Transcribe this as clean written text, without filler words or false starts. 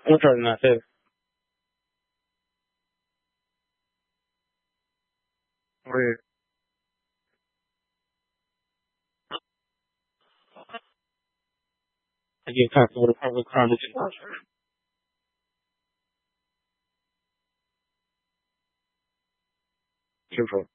Internet is free. I get comfortable with the public conversation. Control.